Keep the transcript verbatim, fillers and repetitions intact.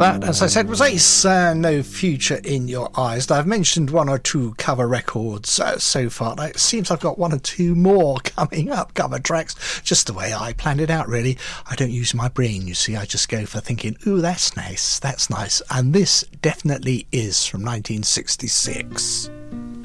That, as I said, was Ace, uh, No Future in Your Eyes. Now, I've mentioned one or two cover records uh, so far. Now, it seems I've got one or two more coming up, cover tracks, just the way I planned it out, really. I don't use my brain, you see. I just go for thinking, ooh, that's nice, that's nice. And this definitely is from nineteen sixty-six.